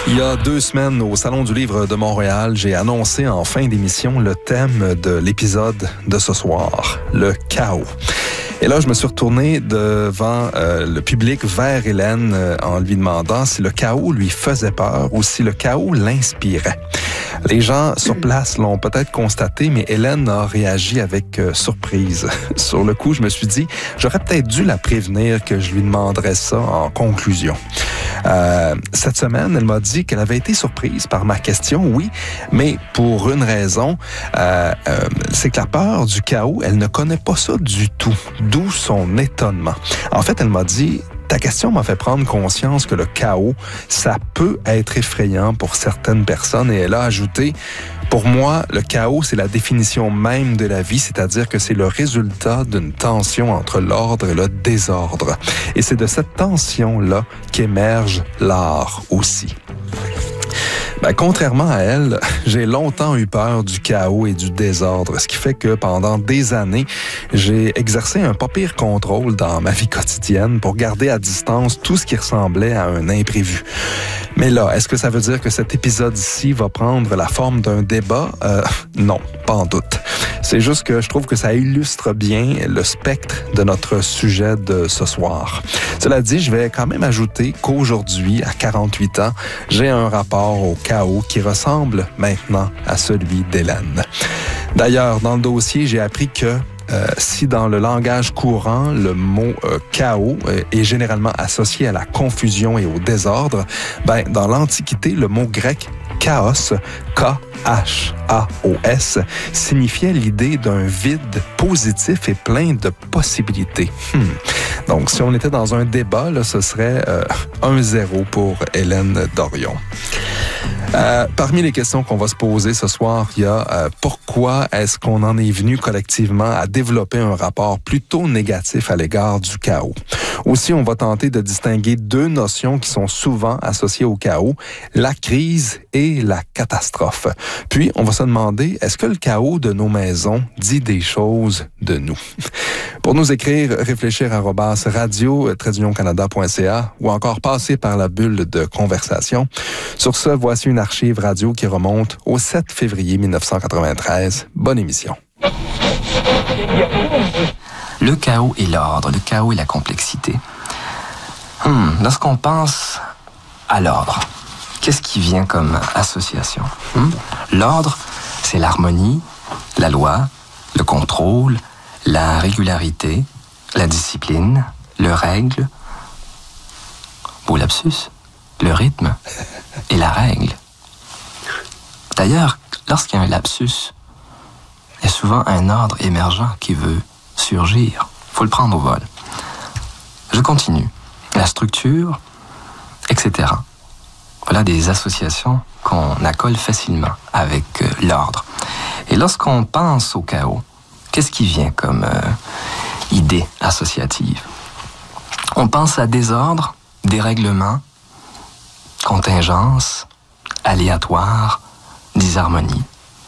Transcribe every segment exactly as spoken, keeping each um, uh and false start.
Il y a deux semaines, au Salon du Livre de Montréal, j'ai annoncé en fin d'émission le thème de l'épisode de ce soir, le chaos. Et là, je me suis retourné devant euh, le public vers Hélène euh, en lui demandant si le chaos lui faisait peur ou si le chaos l'inspirait. Les gens sur place l'ont peut-être constaté, mais Hélène a réagi avec euh, surprise. Sur le coup, je me suis dit, j'aurais peut-être dû la prévenir que je lui demanderais ça en conclusion. Euh, cette semaine, elle m'a dit qu'elle avait été surprise par ma question, oui, mais pour une raison, euh, euh, c'est que la peur du chaos, elle ne connaît pas ça du tout, d'où son étonnement. En fait, elle m'a dit, ta question m'a fait prendre conscience que le chaos, ça peut être effrayant pour certaines personnes, et elle a ajouté, pour moi, le chaos, c'est la définition même de la vie, c'est-à-dire que c'est le résultat d'une tension entre l'ordre et le désordre. Et c'est de cette tension-là qu'émerge l'art aussi. Ben, contrairement à elle, j'ai longtemps eu peur du chaos et du désordre, ce qui fait que pendant des années, j'ai exercé un pas pire contrôle dans ma vie quotidienne pour garder à distance tout ce qui ressemblait à un imprévu. Mais là, est-ce que ça veut dire que cet épisode-ci va prendre la forme d'un débat? Euh, non, pas en doute. C'est juste que je trouve que ça illustre bien le spectre de notre sujet de ce soir. Cela dit, je vais quand même ajouter qu'aujourd'hui, à quarante-huit ans, j'ai un rapport au chaos qui ressemble maintenant à celui d'Hélène. D'ailleurs, dans le dossier, j'ai appris que Euh, si dans le langage courant, le mot euh, chaos euh, est généralement associé à la confusion et au désordre, ben, dans l'Antiquité, le mot grec chaos, K H A O S, signifiait l'idée d'un vide positif et plein de possibilités. Hmm. Donc, si on était dans un débat, là, ce serait euh, un zéro pour Hélène Dorion. Euh, parmi les questions qu'on va se poser ce soir, il y a euh, pourquoi est-ce qu'on en est venu collectivement à développer un rapport plutôt négatif à l'égard du chaos. Aussi, on va tenter de distinguer deux notions qui sont souvent associées au chaos, la crise et la catastrophe. Puis, on va se demander, est-ce que le chaos de nos maisons dit des choses de nous? Pour nous écrire, réfléchir arobase radio tiret union canada point c a ou encore passer par la bulle de conversation. Sur ce, voici une archive radio qui remonte au sept février mille neuf cent quatre-vingt-treize. Bonne émission. Le chaos et l'ordre, le chaos et la complexité. Hmm, lorsqu'on pense à l'ordre, qu'est-ce qui vient comme association? Hmm? L'ordre, c'est l'harmonie, la loi, le contrôle, la régularité, la discipline, le règle, beau lapsus, le rythme et la règle. D'ailleurs, lorsqu'il y a un lapsus, il y a souvent un ordre émergent qui veut surgir. Il faut le prendre au vol. Je continue. La structure, et cetera. Voilà des associations qu'on accole facilement avec euh, l'ordre. Et lorsqu'on pense au chaos, qu'est-ce qui vient comme euh, idée associative? On pense à désordre, dérèglement, contingence, aléatoire, disharmonie.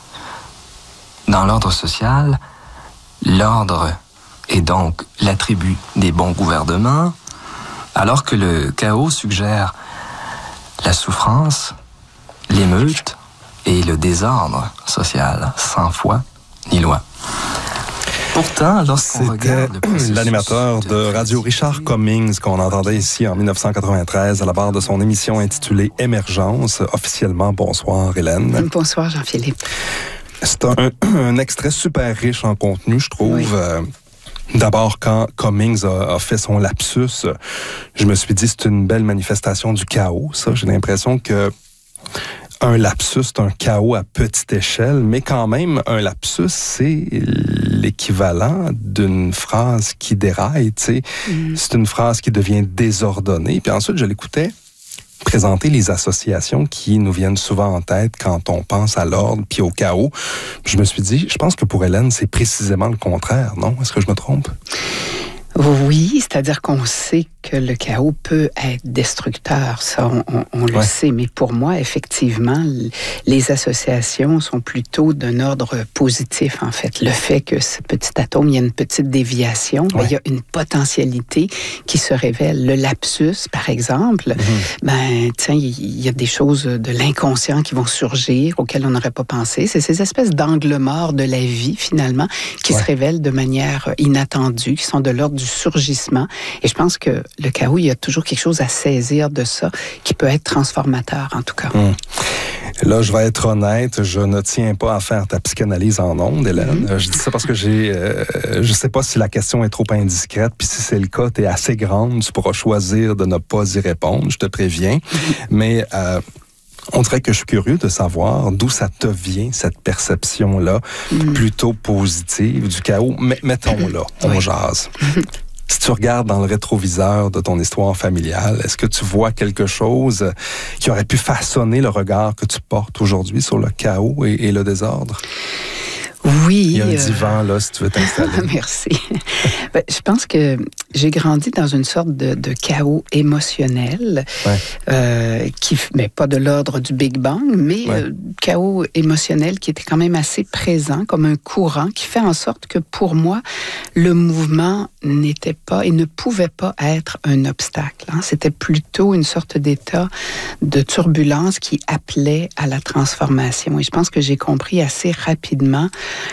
Dans l'ordre social, l'ordre est donc l'attribut des bons gouvernements, alors que le chaos suggère la souffrance, l'émeute et le désordre social, sans foi ni loi. Pourtant, lorsqu'on regarde le processus l'animateur de, de radio Richard Cummings qu'on entendait ici en mille neuf cent quatre-vingt-treize à la barre de son émission intitulée Émergence. Officiellement, bonsoir Hélène. Bonsoir Jean-Philippe. C'est un, un extrait super riche en contenu, je trouve. Oui. Euh, D'abord, quand Cummings a, a fait son lapsus, je me suis dit c'est une belle manifestation du chaos. Ça, j'ai l'impression que un lapsus, c'est un chaos à petite échelle, mais quand même, un lapsus, c'est l'équivalent d'une phrase qui déraille, tu sais. Mm. C'est une phrase qui devient désordonnée. Puis ensuite, je l'écoutais présenter les associations qui nous viennent souvent en tête quand on pense à l'ordre puis au chaos. Je me suis dit, je pense que pour Hélène, c'est précisément le contraire, non? Est-ce que je me trompe? Oui, c'est-à-dire qu'on sait que le chaos peut être destructeur, ça on, on, on le ouais. sait, mais pour moi, effectivement, les associations sont plutôt d'un ordre positif, en fait. Le fait que ce petit atome, il y a une petite déviation, ouais. ben, il y a une potentialité qui se révèle. Le lapsus, par exemple, mm-hmm. ben, tiens, il y a des choses de l'inconscient qui vont surgir, auxquelles on n'aurait pas pensé. C'est ces espèces d'angles morts de la vie, finalement, qui ouais. se révèlent de manière inattendue, qui sont de l'ordre du surgissement. Et je pense que le chaos, il y a toujours quelque chose à saisir de ça, qui peut être transformateur, en tout cas. Mmh. Là, je vais être honnête, je ne tiens pas à faire ta psychanalyse en ondes, Hélène. Mm-hmm. Je dis ça parce que j'ai, euh, je sais pas si la question est trop indiscrète, puis si c'est le cas, tu es assez grande, tu pourras choisir de ne pas y répondre, je te préviens. Mm-hmm. Mais euh, on dirait que je suis curieux de savoir d'où ça te vient, cette perception-là, mm-hmm. plutôt positive du chaos. Mais mettons-là, on oui. jase. Si tu regardes dans le rétroviseur de ton histoire familiale, est-ce que tu vois quelque chose qui aurait pu façonner le regard que tu portes aujourd'hui sur le chaos et, et le désordre? Oui. Il y a un divan, là, si tu veux t'installer. Merci. Ben, je pense que j'ai grandi dans une sorte de, de chaos émotionnel, ouais. euh, qui, mais pas de l'ordre du Big Bang, mais ouais. euh, chaos émotionnel qui était quand même assez présent, comme un courant, qui fait en sorte que pour moi, le mouvement n'était pas et ne pouvait pas être un obstacle. Hein. C'était plutôt une sorte d'état de turbulence qui appelait à la transformation. Et je pense que j'ai compris assez rapidement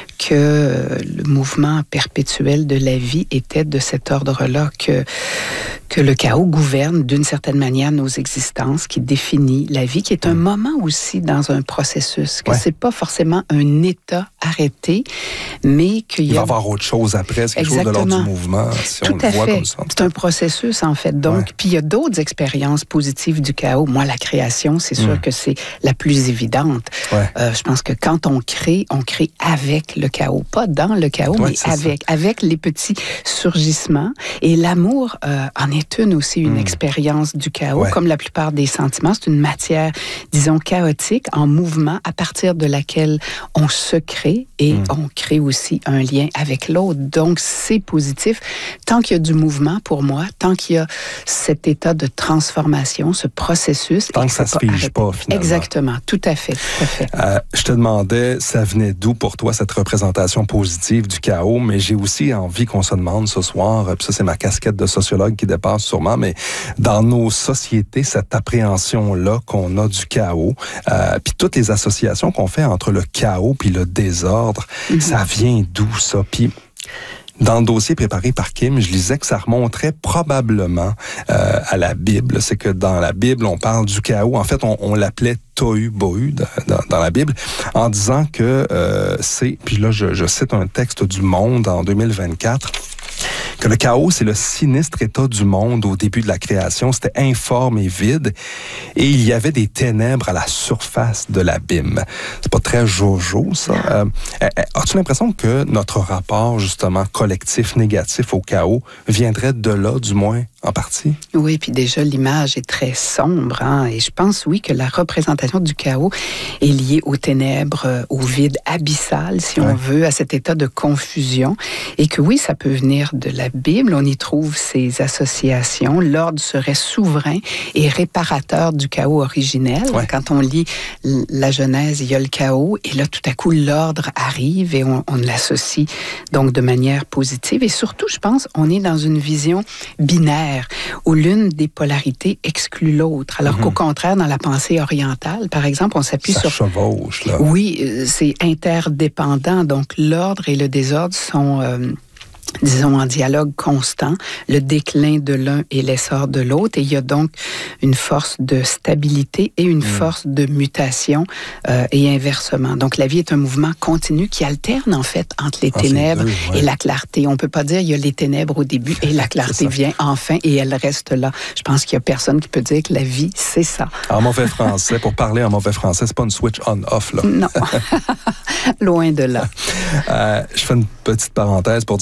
que le mouvement perpétuel de la vie était de cet ordre-là, que, que le chaos gouverne d'une certaine manière nos existences, qui définit la vie, qui est un mmh. moment aussi dans un processus, que ouais. c'est pas forcément un état arrêté, mais qu'il y a... Il va y avoir autre chose après, c'est quelque Exactement. chose de l'ordre du mouvement, si Tout on le voit fait. comme ça. C'est un processus, en fait. Donc, ouais. puis il y a d'autres expériences positives du chaos. Moi, la création, c'est sûr mmh. que c'est la plus évidente. Ouais. Euh, je pense que quand on crée, on crée avec le chaos. Pas dans le chaos, ouais, mais avec, ça. avec les petits surgissements. Et l'amour euh, en est une aussi, une mmh. expérience du chaos. Ouais. Comme la plupart des sentiments, c'est une matière, disons, chaotique, en mouvement, à partir de laquelle on se crée et mmh. on crée aussi un lien avec l'autre. Donc, c'est positif. Tant qu'il y a du mouvement, pour moi, tant qu'il y a cet état de transformation, ce processus... Tant que ça ne se fige pas, finalement. Exactement, tout à fait, tout à fait. Euh, je te demandais, ça venait d'où pour toi, cette représentation positive du chaos, mais j'ai aussi envie qu'on se demande ce soir, puis ça c'est ma casquette de sociologue qui dépasse sûrement, mais dans nos sociétés, cette appréhension-là qu'on a du chaos, euh, puis toutes les associations qu'on fait entre le chaos puis le désordre, mm-hmm. ça vient d'où ça? Puis dans le dossier préparé par Kim, je lisais que ça remonterait probablement euh, à la Bible. C'est que dans la Bible, on parle du chaos. En fait, on, on l'appelait tohu bohu dans, dans, dans la Bible, en disant que euh, c'est, puis là, je, je cite un texte du Monde en deux mille vingt-quatre, que le chaos, c'est le sinistre état du monde au début de la création. C'était informe et vide. Et il y avait des ténèbres à la surface de l'abîme. C'est pas très jojo, ça. Euh, as-tu l'impression que notre rapport, justement, collectif, négatif au chaos, viendrait de là, du moins, en partie? Oui, puis déjà, l'image est très sombre. Hein? Et je pense, oui, que la représentation du chaos est liée aux ténèbres, au vide abyssal, si ouais. on veut, à cet état de confusion. Et que oui, ça peut venir de la Bible. On y trouve ces associations. L'ordre serait souverain et réparateur du chaos originel. Ouais. Quand on lit la Genèse, il y a le chaos. Et là, tout à coup, l'ordre arrive et on, on l'associe donc de manière positive. Et surtout, je pense, on est dans une vision binaire où l'une des polarités exclut l'autre. Alors mm-hmm. qu'au contraire, dans la pensée orientale, par exemple, on s'appuie Ça sur... chevauche, là. Oui, c'est interdépendant. Donc, l'ordre et le désordre sont... Euh, disons, en dialogue constant, le déclin de l'un et l'essor de l'autre. Et il y a donc une force de stabilité et une mmh. force de mutation euh, et inversement. Donc, la vie est un mouvement continu qui alterne, en fait, entre les ah, ténèbres deux, ouais. et la clarté. On ne peut pas dire il y a les ténèbres au début et la clarté vient enfin et elle reste là. Je pense qu'il n'y a personne qui peut dire que la vie, c'est ça. En mauvais français, pour parler en mauvais français, c'est pas une switch on-off, là. Non. Loin de là. Euh, je fais une petite parenthèse pour dire que dans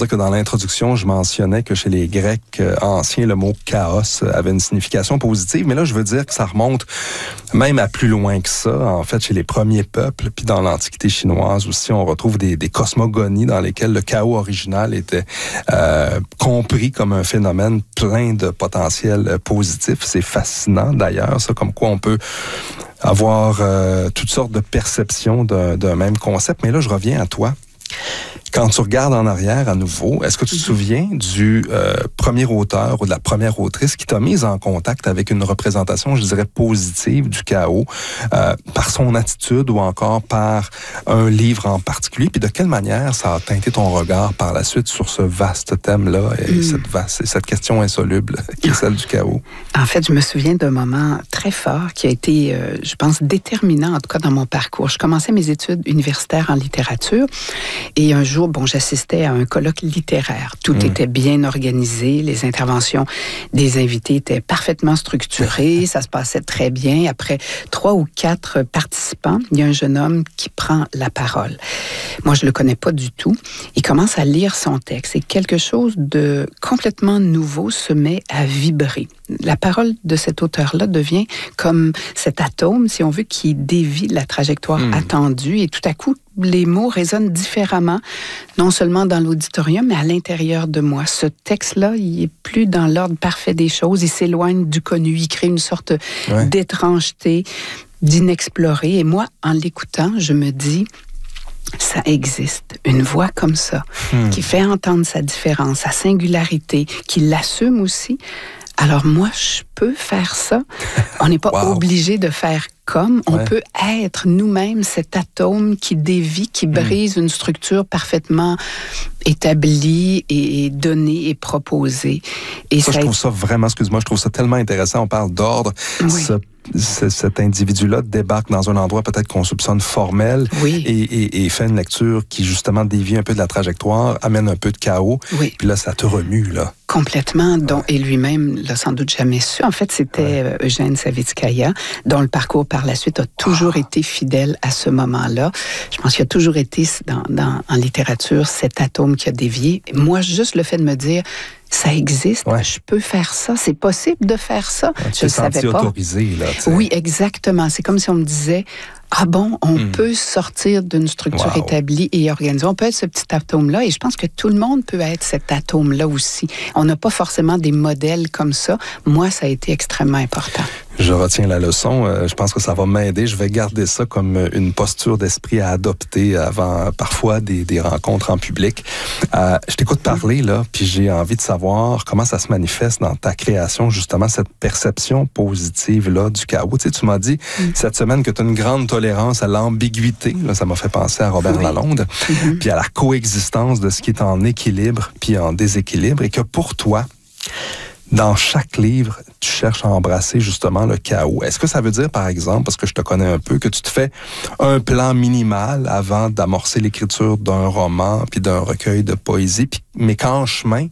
introduction, je mentionnais que chez les Grecs euh, anciens, le mot chaos avait une signification positive, mais là, je veux dire que ça remonte même à plus loin que ça. En fait, chez les premiers peuples, puis dans l'Antiquité chinoise aussi, on retrouve des, des cosmogonies dans lesquelles le chaos original était euh, compris comme un phénomène plein de potentiel positif. C'est fascinant d'ailleurs, ça, comme quoi on peut avoir euh, toutes sortes de perceptions d'un, d'un même concept. Mais là, je reviens à toi. Quand tu regardes en arrière à nouveau, est-ce que tu te souviens du euh, premier auteur ou de la première autrice qui t'a mise en contact avec une représentation, je dirais, positive du chaos, euh, par son attitude ou encore par un livre en particulier? Puis de quelle manière ça a teinté ton regard par la suite sur ce vaste thème-là et mm. cette, vaste, cette question insoluble qui est celle du chaos? En fait, je me souviens d'un moment très fort qui a été, euh, je pense, déterminant, en tout cas dans mon parcours. Je commençais mes études universitaires en littérature et un jour, bon, j'assistais à un colloque littéraire. Tout mmh. était bien organisé, les interventions des invités étaient parfaitement structurées, ça se passait très bien. Après trois ou quatre participants, il y a un jeune homme qui prend la parole. Moi, je le connais pas du tout. Il commence à lire son texte et quelque chose de complètement nouveau se met à vibrer. La parole de cet auteur-là devient comme cet atome, si on veut, qui dévie la trajectoire mmh. attendue et tout à coup, les mots résonnent différemment, non seulement dans l'auditorium, mais à l'intérieur de moi. Ce texte-là, il est plus dans l'ordre parfait des choses, il s'éloigne du connu, il crée une sorte ouais. d'étrangeté, d'inexploré. Et moi, en l'écoutant, je me dis, ça existe, une voix comme ça, hmm. qui fait entendre sa différence, sa singularité, qui l'assume aussi. Alors moi, je peux faire ça. On n'est pas wow. obligé de faire comme. On ouais. peut être nous-mêmes cet atome qui dévie, qui brise mmh. une structure parfaitement établie et donnée et proposée. Et ça, ça, je trouve ça vraiment, excuse-moi, je trouve ça tellement intéressant. On parle d'ordre. Oui. Ce cet individu-là débarque dans un endroit peut-être qu'on soupçonne formel oui. et, et, et fait une lecture qui, justement, dévie un peu de la trajectoire, amène un peu de chaos. Oui. Puis là, ça te remue, là. Complètement. Dont, ouais. Et lui-même l'a sans doute jamais su. En fait, c'était ouais. Eugène Savitskaya, dont le parcours par la suite a toujours oh. été fidèle à ce moment-là. Je pense qu'il a toujours été, dans, dans, en littérature, cet atome qui a dévié. Moi, juste le fait de me dire... ça existe, ouais. je peux faire ça, c'est possible de faire ça. Ouais, je ne savais pas. Autorisé, là, oui, exactement. C'est comme si on me disait, ah bon, on mm. peut sortir d'une structure wow. établie et organisée. On peut être ce petit atome-là et je pense que tout le monde peut être cet atome-là aussi. On n'a pas forcément des modèles comme ça. Moi, ça a été extrêmement important. Je retiens la leçon. Euh, je pense que ça va m'aider. Je vais garder ça comme une posture d'esprit à adopter avant parfois des, des rencontres en public. Euh, je t'écoute parler, là, puis j'ai envie de savoir comment ça se manifeste dans ta création, justement, cette perception positive-là du chaos. Tu sais, tu m'as dit mm. cette semaine que tu as une grande tolérance à l'ambiguïté. Là, ça m'a fait penser à Robert oui. Lalonde. Mm-hmm. Puis à la coexistence de ce qui est en équilibre puis en déséquilibre. Et que pour toi, dans chaque livre, tu cherches à embrasser justement le chaos. Est-ce que ça veut dire, par exemple, parce que je te connais un peu, que tu te fais un plan minimal avant d'amorcer l'écriture d'un roman puis d'un recueil de poésie, puis, mais qu'en chemin,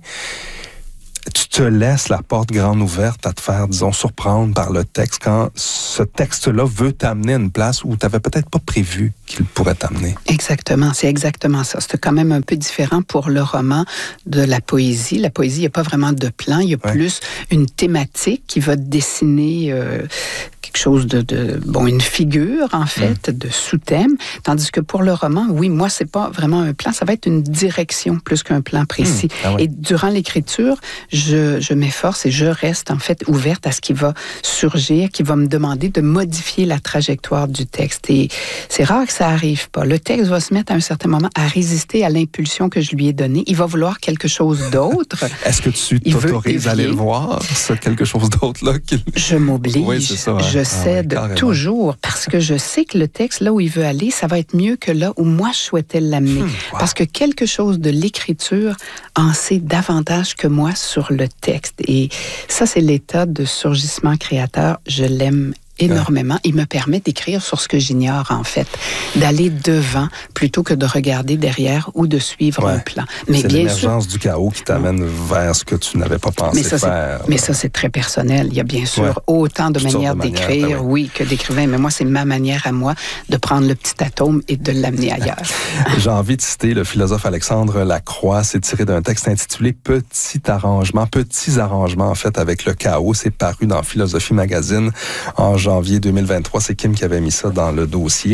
tu te laisses la porte grande ouverte à te faire, disons, surprendre par le texte quand ce texte-là veut t'amener à une place où tu n'avais peut-être pas prévu qu'il pourrait t'amener. Exactement, c'est exactement ça. C'est quand même un peu différent pour le roman de la poésie. La poésie, il n'y a pas vraiment de plan, il y a ouais. plus une thématique qui va dessiner euh, quelque chose de, de... bon, une figure, en fait, mmh. de sous-thème. Tandis que pour le roman, oui, moi, c'est pas vraiment un plan, ça va être une direction plus qu'un plan précis. Mmh. Ah ouais. Et durant l'écriture, je, je m'efforce et je reste, en fait, ouverte à ce qui va surgir, qui va me demander de modifier la trajectoire du texte. Et c'est rare que ça arrive pas. Le texte va se mettre à un certain moment à résister à l'impulsion que je lui ai donnée. Il va vouloir quelque chose d'autre. Est-ce que tu t'autorises à aller le voir, ce quelque chose d'autre-là? Qu'il... Je m'oblige. Oui, c'est ça, hein? Je cède ah, oui, toujours parce que je sais que le texte, là où il veut aller, ça va être mieux que là où moi je souhaitais l'amener. Hum, wow. Parce que quelque chose de l'écriture en sait davantage que moi sur le texte. Et ça, c'est l'état de surgissement créateur. Je l'aime énormément. Il me permet d'écrire sur ce que j'ignore, en fait, d'aller devant plutôt que de regarder derrière ou de suivre ouais. un plan. Mais c'est bien l'émergence sûr, du chaos qui t'amène vers ce que tu n'avais pas pensé mais ça, faire. Mais ça, c'est très personnel. Il y a bien sûr ouais. autant de Toutes manières de d'écrire, manières, oui, que d'écrivain. Mais moi, c'est ma manière à moi de prendre le petit atome et de l'amener ailleurs. J'ai envie de citer le philosophe Alexandre Lacroix. C'est tiré d'un texte intitulé « Petit arrangement », « Petits arrangements », en fait, avec le chaos. C'est paru dans Philosophie Magazine en janvier deux mille vingt-trois. C'est Kim qui avait mis ça dans le dossier.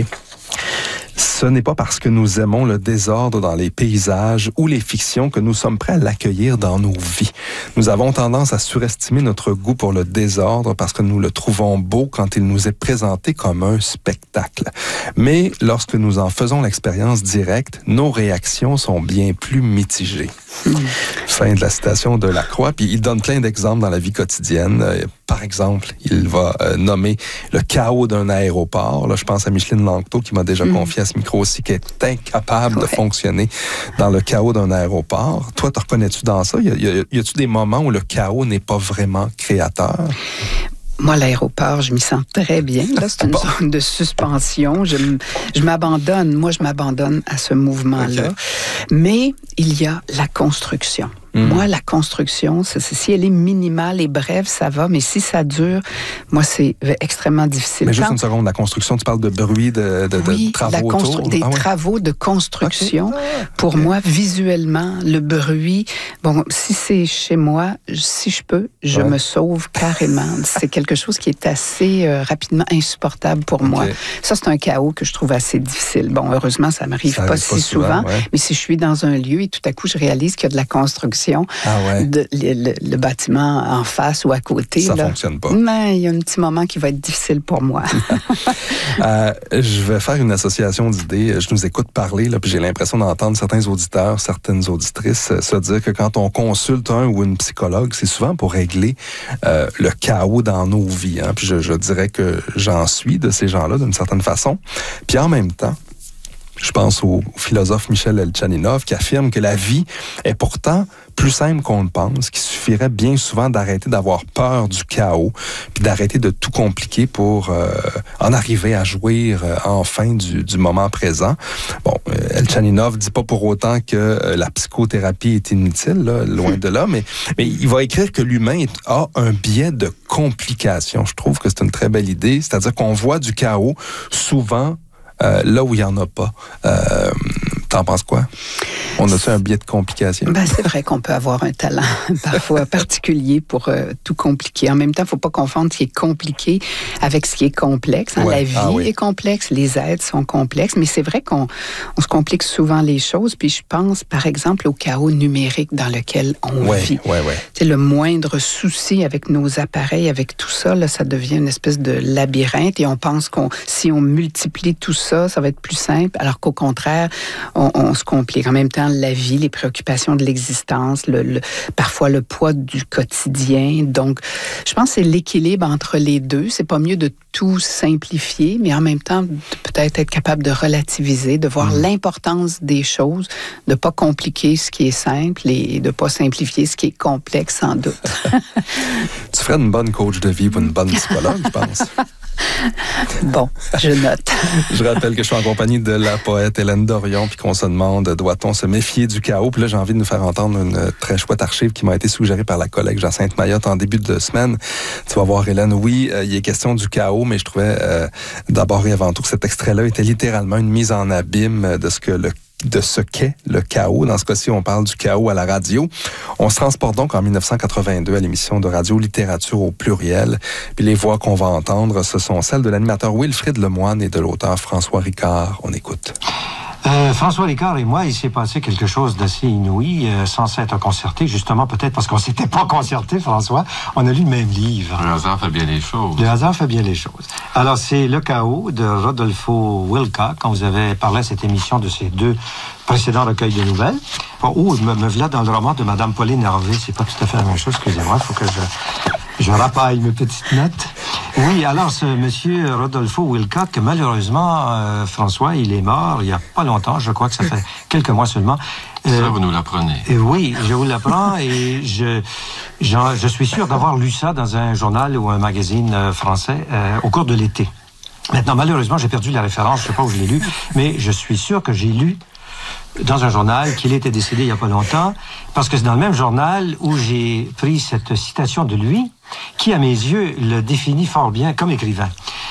Ce n'est pas parce que nous aimons le désordre dans les paysages ou les fictions que nous sommes prêts à l'accueillir dans nos vies. Nous avons tendance à surestimer notre goût pour le désordre parce que nous le trouvons beau quand il nous est présenté comme un spectacle. Mais lorsque nous en faisons l'expérience directe, nos réactions sont bien plus mitigées. Mmh. Fin de la citation de Lacroix. Puis il donne plein d'exemples dans la vie quotidienne. Euh, par exemple, il va euh, nommer le chaos d'un aéroport. Là, je pense à Micheline Langto qui m'a déjà mmh. confié à ce micro aussi qu'elle est incapable ouais. de fonctionner dans le chaos d'un aéroport. Toi, te reconnais-tu dans ça? Y, a, y, a, y a-tu des moments où le chaos n'est pas vraiment créateur? Moi, l'aéroport, je m'y sens très bien. Là, c'est une bon. zone de suspension. Je, je m'abandonne. Moi, je m'abandonne à ce mouvement-là. Okay. Mais il y a la construction. Mmh. Moi, la construction, c'est, c'est, si elle est minimale et brève, ça va. Mais si ça dure, moi, c'est extrêmement difficile. Mais juste Quand... une seconde, la construction, tu parles de bruit, de, de, oui, de travaux la constru... autour? des ah, oui. travaux de construction. Okay. Ah, pour okay. moi, visuellement, le bruit, bon, si c'est chez moi, si je peux, je ouais. me sauve carrément. C'est quelque chose qui est assez euh, rapidement insupportable pour okay. moi. Ça, c'est un chaos que je trouve assez difficile. Bon, heureusement, ça m'arrive ça pas, pas si souvent, souvent ouais. mais si je suis dans un lieu et tout à coup, je réalise qu'il y a de la construction, ah ouais. de, le, le, le bâtiment en face ou à côté. Ça là. fonctionne pas. Mais il y a un petit moment qui va être difficile pour moi. euh, je vais faire une association d'idées. Je nous écoute parler, là, puis j'ai l'impression d'entendre certains auditeurs, certaines auditrices euh, se dire que quand on consulte un ou une psychologue, c'est souvent pour régler euh, le chaos dans nos vies. Hein. Puis je, je dirais que j'en suis de ces gens-là d'une certaine façon. Puis en même temps, je pense au philosophe Michel Elchaninov qui affirme que la vie est pourtant plus simple qu'on le pense, qu'il suffirait bien souvent d'arrêter d'avoir peur du chaos, puis d'arrêter de tout compliquer pour euh, en arriver à jouir euh, enfin du, du moment présent. Bon, euh, Elchaninov dit pas pour autant que euh, la psychothérapie est inutile, là, loin de là, mais, mais il va écrire que l'humain a un biais de complication. Je trouve que c'est une très belle idée, c'est-à-dire qu'on voit du chaos souvent Euh, là où il n'y en a pas. Euh, t'en penses quoi? On a-tu un biais de complication? Ben, c'est vrai qu'on peut avoir un talent parfois particulier pour euh, tout compliquer. En même temps, il ne faut pas confondre ce qui est compliqué avec ce qui est complexe. Hein. Ouais. La vie ah, oui. est complexe, les êtres sont complexes, mais c'est vrai qu'on on se complique souvent les choses. Puis je pense, par exemple, au chaos numérique dans lequel on ouais, vit. Ouais, ouais. C'est le moindre souci avec nos appareils, avec tout ça, là, ça devient une espèce de labyrinthe et on pense qu'on si on multiplie tout ça, ça va être plus simple, alors qu'au contraire, on, on se complique. En même temps, la vie, les préoccupations de l'existence, le, le, parfois le poids du quotidien. Donc, je pense que c'est l'équilibre entre les deux. C'est pas mieux de tout simplifier, mais en même temps, de peut-être être capable de relativiser, de voir mmh. l'importance des choses, de pas compliquer ce qui est simple et de pas simplifier ce qui est complexe, sans doute. Tu ferais une bonne coach de vie pour une bonne psychologue, je pense. Bon, je note. Je rappelle que je suis en compagnie de la poète Hélène Dorion, puis qu'on se demande, doit-on se méfier du chaos? Puis là, j'ai envie de nous faire entendre une très chouette archive qui m'a été suggérée par la collègue Jacinthe Mayotte en début de semaine. Tu vas voir, Hélène, oui, euh, il est question du chaos, mais je trouvais euh, d'abord et avant tout que cet extrait-là était littéralement une mise en abîme de ce que le de ce qu'est le chaos. Dans ce cas-ci, on parle du chaos à la radio. On se transporte donc en dix-neuf cent quatre-vingt-deux à l'émission de radio Littérature au pluriel. Puis les voix qu'on va entendre, ce sont celles de l'animateur Wilfrid Lemoine et de l'auteur François Ricard. On écoute. Euh, François Ricard et moi, il s'est passé quelque chose d'assez inouï, euh, sans s'être concerté, justement peut-être parce qu'on s'était pas concerté, François. On a lu le même livre. Le hasard fait bien les choses. Le hasard fait bien les choses. Alors, c'est Le chaos de Rodolfo Wilcock, quand vous avez parlé à cette émission de ces deux précédents recueils de nouvelles. Oh, me, me voilà dans le roman de Madame Pauline Hervé. C'est pas tout à fait la même chose, excusez-moi, il faut que je... Je rapaille mes petites notes. Oui, alors ce monsieur Rodolfo Wilcock, malheureusement, euh, François, il est mort il n'y a pas longtemps, je crois que ça fait quelques mois seulement. Euh, ça, vous nous l'apprenez. Euh, oui, je vous l'apprends et je, je, je suis sûr d'avoir lu ça dans un journal ou un magazine euh, français euh, au cours de l'été. Maintenant, malheureusement, j'ai perdu la référence, je ne sais pas où je l'ai lu, mais je suis sûr que j'ai lu dans un journal qu'il était décédé il n'y a pas longtemps, parce que c'est dans le même journal où j'ai pris cette citation de lui, qui, à mes yeux, le définit fort bien comme écrivain.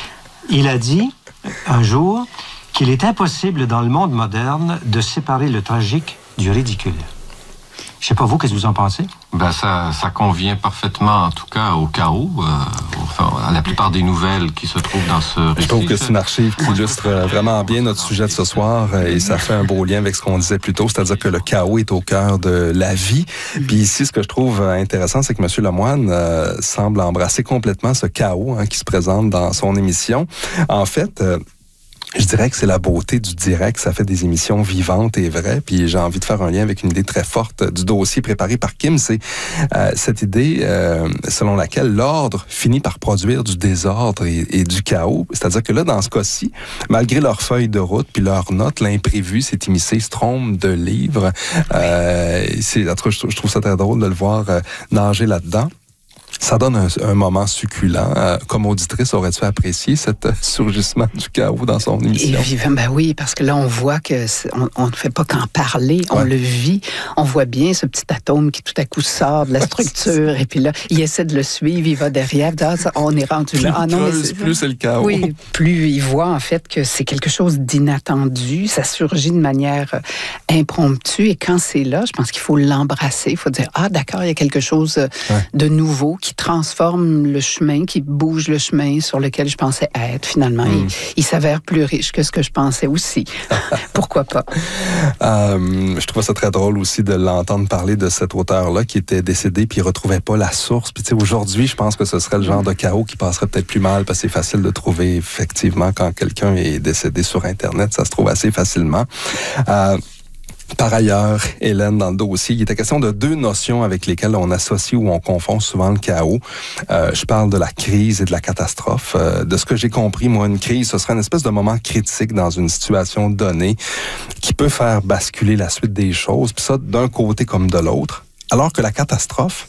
Il a dit, un jour, qu'il est impossible dans le monde moderne de séparer le tragique du ridicule. Je sais pas vous, qu'est-ce que vous en pensez? Ben ça, ça convient parfaitement, en tout cas, au chaos, euh, enfin, à la plupart des nouvelles qui se trouvent dans ce récit. Je trouve que c'est une archive qui illustre vraiment bien notre sujet de ce soir et ça fait un beau lien avec ce qu'on disait plus tôt, c'est-à-dire que le chaos est au cœur de la vie. Puis ici, ce que je trouve intéressant, c'est que M. Lemoine euh, semble embrasser complètement ce chaos hein, qui se présente dans son émission. En fait... Euh, Je dirais que c'est la beauté du direct, ça fait des émissions vivantes et vraies, puis j'ai envie de faire un lien avec une idée très forte du dossier préparé par Kim, c'est euh, cette idée euh, selon laquelle l'ordre finit par produire du désordre et, et du chaos, c'est-à-dire que là, dans ce cas-ci, malgré leur feuille de route puis leurs notes, l'imprévu s'est immiscé ce trompe de livres. Euh, c'est, en tout cas, je trouve ça très drôle de le voir euh, nager là-dedans. Ça donne un, un moment succulent. Euh, comme auditrice, aurais-tu apprécié cet surgissement du chaos dans son émission? Évidemment, ben oui, parce que là, on voit que on ne fait pas qu'en parler, on ouais. le vit. On voit bien ce petit atome qui tout à coup sort de la structure, et puis là, il essaie de le suivre, il va derrière, ah, on est rendu là. Ah, non, mais c'est, plus c'est le chaos. Oui, plus il voit en fait que c'est quelque chose d'inattendu, ça surgit de manière impromptue, et quand c'est là, je pense qu'il faut l'embrasser, il faut dire, ah d'accord, il y a quelque chose ouais. de nouveau qui transforme le chemin, qui bouge le chemin sur lequel je pensais être. Finalement, mm. il, il s'avère plus riche que ce que je pensais aussi. Pourquoi pas? Euh, je trouve ça très drôle aussi de l'entendre parler de cet auteur-là qui était décédé puis il retrouvait pas la source. Puis tu sais, aujourd'hui, je pense que ce serait le genre de chaos qui passerait peut-être plus mal parce que c'est facile de trouver effectivement quand quelqu'un est décédé sur Internet, ça se trouve assez facilement. Euh, Par ailleurs, Hélène, dans le dossier, il était question de deux notions avec lesquelles on associe ou on confond souvent le chaos. Euh, je parle de la crise et de la catastrophe. Euh, de ce que j'ai compris, moi, une crise, ce serait une espèce de moment critique dans une situation donnée qui peut faire basculer la suite des choses, puis ça d'un côté comme de l'autre. Alors que la catastrophe,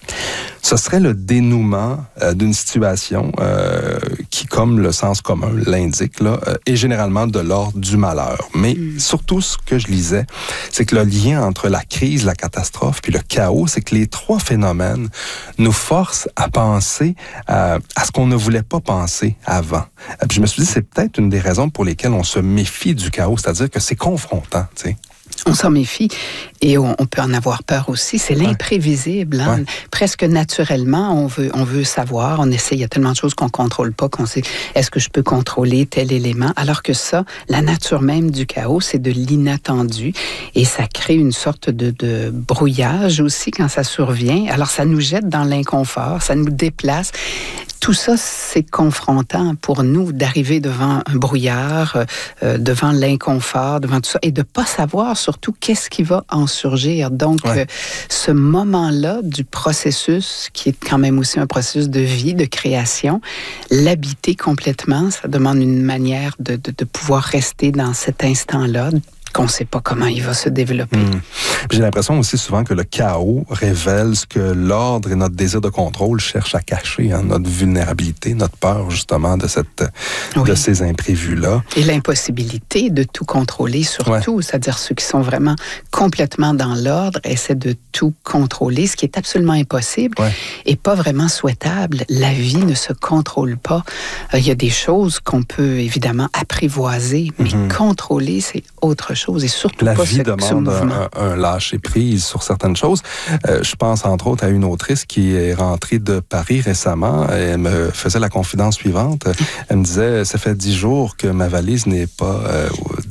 ce serait le dénouement euh, d'une situation euh, qui, comme le sens commun l'indique, là, euh, est généralement de l'ordre du malheur. Mais mmh. surtout, ce que je lisais, c'est que le lien entre la crise, la catastrophe puis le chaos, c'est que les trois phénomènes nous forcent à penser euh, à ce qu'on ne voulait pas penser avant. Euh, puis je me suis dit, c'est peut-être une des raisons pour lesquelles on se méfie du chaos, c'est-à-dire que c'est confrontant, tu sais. On s'en méfie et on, on peut en avoir peur aussi. C'est l'imprévisible. Hein? Ouais. Presque naturellement, on veut, on veut savoir. On essaie, il y a tellement de choses qu'on ne contrôle pas, qu'on sait, est-ce que je peux contrôler tel élément? Alors que ça, la nature même du chaos, c'est de l'inattendu et ça crée une sorte de, de brouillage aussi quand ça survient. Alors, ça nous jette dans l'inconfort, ça nous déplace. Tout ça, c'est confrontant pour nous d'arriver devant un brouillard, euh, devant l'inconfort, devant tout ça, et de pas savoir surtout qu'est-ce qui va en surgir. Donc, ouais. euh, ce moment-là du processus, qui est quand même aussi un processus de vie, de création, l'habiter complètement, ça demande une manière de, de, de pouvoir rester dans cet instant-là, qu'on ne sait pas comment il va se développer. Mmh. J'ai l'impression aussi souvent que le chaos révèle ce que l'ordre et notre désir de contrôle cherchent à cacher, hein, notre vulnérabilité, notre peur justement de, cette, oui. de ces imprévus-là. Et l'impossibilité de tout contrôler surtout, ouais. c'est-à-dire ceux qui sont vraiment complètement dans l'ordre essaient de tout contrôler, ce qui est absolument impossible ouais. et pas vraiment souhaitable. La vie ne se contrôle pas. Il euh, y a des choses qu'on peut évidemment apprivoiser, mais mmh. contrôler, c'est autre chose. Et surtout la pas vie ce, demande ce un, un lâcher-prise sur certaines choses. Euh, je pense entre autres à une autrice qui est rentrée de Paris récemment. Elle me faisait la confidence suivante. Elle me disait, ça fait dix jours que ma valise n'est pas euh,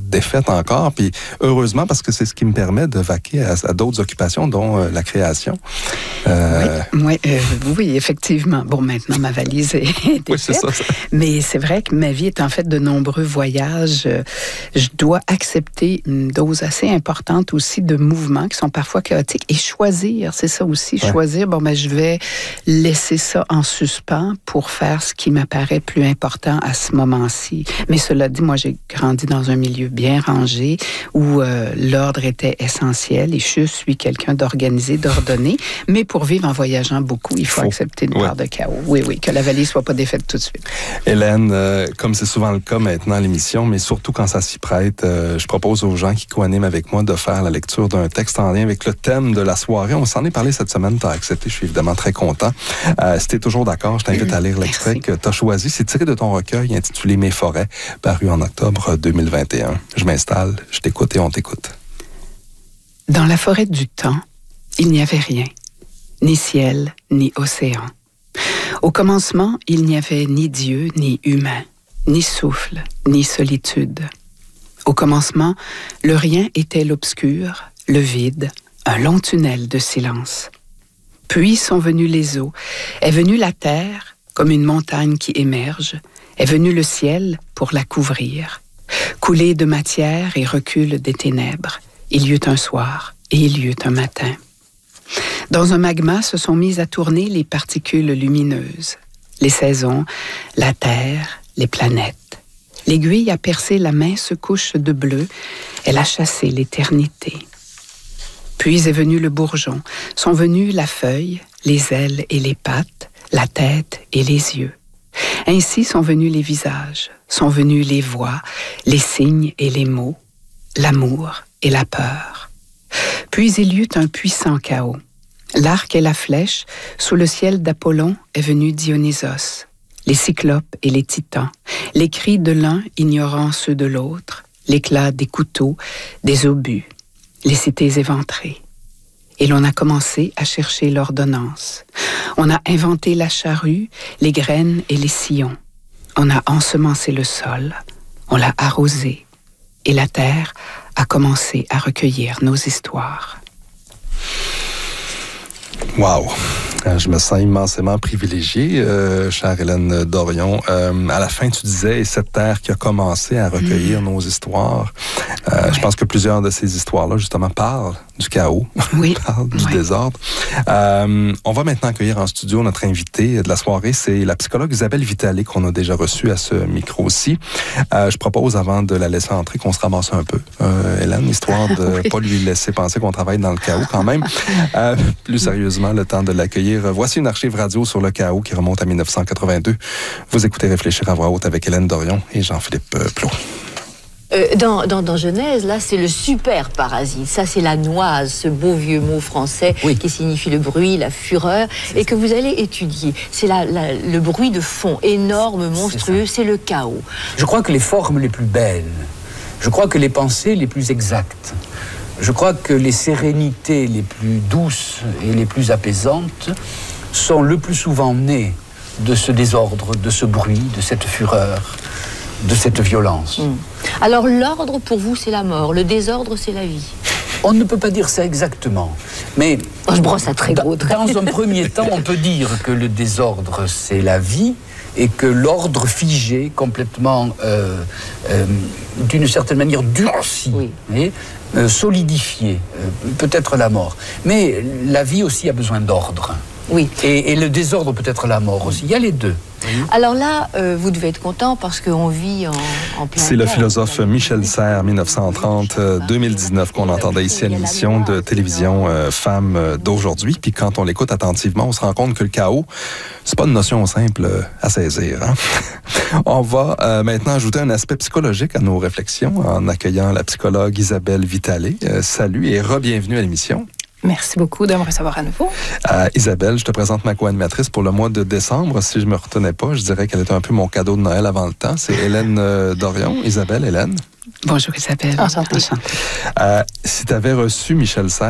défaite encore. Puis heureusement, parce que c'est ce qui me permet de vaquer à, à d'autres occupations, dont euh, la création. Euh... Oui, oui, euh, oui, effectivement. Bon, maintenant, ma valise est défaite. Oui, c'est ça, ça. Mais c'est vrai que ma vie est en fait de nombreux voyages. Je dois accepter une dose assez importante aussi de mouvements qui sont parfois chaotiques et choisir, c'est ça aussi, ouais. choisir, bon, ben, je vais laisser ça en suspens pour faire ce qui m'apparaît plus important à ce moment-ci. Mais cela dit, moi, j'ai grandi dans un milieu bien rangé où euh, l'ordre était essentiel et je suis quelqu'un d'organisé, d'ordonné. Mais pour vivre en voyageant beaucoup, il faut, faut. accepter une ouais. part de chaos. Oui, oui, que la valise soit pas défaite tout de suite. Hélène, euh, comme c'est souvent le cas maintenant à l'émission, mais surtout quand ça s'y prête, euh, je propose aux gens qui co-animent avec moi de faire la lecture d'un texte en lien avec le thème de la soirée. On s'en est parlé cette semaine, tu as accepté, je suis évidemment très content. Euh, si tu es toujours d'accord, je t'invite à lire l'extrait Merci. que tu as choisi. C'est tiré de ton recueil intitulé Mes forêts, paru en octobre deux mille vingt et un. Je m'installe, je t'écoute et on t'écoute. Dans la forêt du temps, il n'y avait rien, ni ciel, ni océan. Au commencement, il n'y avait ni Dieu, ni humain, ni souffle, ni solitude. Au commencement, le rien était l'obscur, le vide, un long tunnel de silence. Puis sont venus les eaux, est venue la terre, comme une montagne qui émerge, est venu le ciel pour la couvrir. Coulée de matière et recul des ténèbres, il y eut un soir et il y eut un matin. Dans un magma se sont mises à tourner les particules lumineuses, les saisons, la terre, les planètes. L'aiguille a percé la mince couche de bleu, elle a chassé l'éternité. Puis est venu le bourgeon, sont venus la feuille, les ailes et les pattes, la tête et les yeux. Ainsi sont venus les visages, sont venus les voix, les signes et les mots, l'amour et la peur. Puis il y eut un puissant chaos. L'arc et la flèche, sous le ciel d'Apollon est venu Dionysos, les cyclopes et les titans, les cris de l'un ignorant ceux de l'autre, l'éclat des couteaux, des obus, les cités éventrées. Et l'on a commencé à chercher l'ordonnance. On a inventé la charrue, les graines et les sillons. On a ensemencé le sol, on l'a arrosé, et la terre a commencé à recueillir nos histoires. Wow! Je me sens immensément privilégié, euh, chère Hélène Dorion. Euh, à la fin, tu disais, cette terre qui a commencé à recueillir mmh. nos histoires. Euh, ouais. Je pense que plusieurs de ces histoires-là, justement, parlent du chaos, oui. parlent du oui. désordre. Euh, on va maintenant accueillir en studio notre invitée de la soirée. C'est la psychologue Isabelle Vitale qu'on a déjà reçue à ce micro-ci. Euh, je propose, avant de la laisser entrer, qu'on se ramasse un peu, euh, Hélène, histoire de ne oui. pas lui laisser penser qu'on travaille dans le chaos quand même. Euh, plus sérieusement, le temps de l'accueillir. Voici une archive radio sur le chaos qui remonte à dix-neuf cent quatre-vingt-deux. Vous écoutez Réfléchir à voix haute avec Hélène Dorion et Jean-Philippe Plot. Euh, dans, dans, dans Genèse, là, c'est le super parasite. Ça, c'est la noise, ce beau vieux mot français oui. qui signifie le bruit, la fureur, et que vous allez étudier. C'est la, la, le bruit de fond, énorme, monstrueux, c'est, c'est le chaos. Je crois que les formes les plus belles, je crois que les pensées les plus exactes, je crois que les sérénités les plus douces et les plus apaisantes sont le plus souvent nées de ce désordre, de ce bruit, de cette fureur, de cette violence. Mmh. Alors l'ordre pour vous c'est la mort, le désordre c'est la vie. On ne peut pas dire ça exactement, mais oh, je brosse à très gros traits. Dans un premier temps, on peut dire que le désordre c'est la vie et que l'ordre figé, complètement, euh, euh, d'une certaine manière durci, oui. et, euh, solidifié, euh, peut-être la mort. Mais la vie aussi a besoin d'ordre. Oui. Et, et le désordre peut être la mort aussi. Il y a les deux. Alors là, euh, vous devez être content parce qu'on vit en, en plein C'est le philosophe Michel Serres, dix-neuf cent trente à deux mille dix-neuf, qu'on entendait ici à l'émission de télévision euh, Femmes d'aujourd'hui. Puis quand on l'écoute attentivement, on se rend compte que le chaos, c'est pas une notion simple à saisir. Hein? On va euh, maintenant ajouter un aspect psychologique à nos réflexions en accueillant la psychologue Isabelle Vitale. Euh, salut et re-bienvenue à l'émission. Merci beaucoup de me recevoir à nouveau. Euh, Isabelle, je te présente ma co-animatrice pour le mois de décembre. Si je me retenais pas, je dirais qu'elle était un peu mon cadeau de Noël avant le temps. C'est Hélène euh, Dorion. Isabelle, Hélène. Bonjour Isabelle. Enchantée. Enchantée. Euh, si tu avais reçu Michel Serres